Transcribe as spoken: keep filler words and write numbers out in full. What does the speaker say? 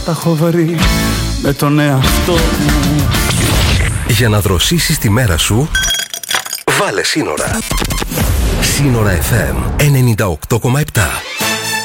τα έχω βρει με τον εαυτό μου. Για να δροσίσεις τη μέρα σου, βάλε σύνορα. Σύνορα εφ εμ ενενήντα οκτώ κόμμα επτά.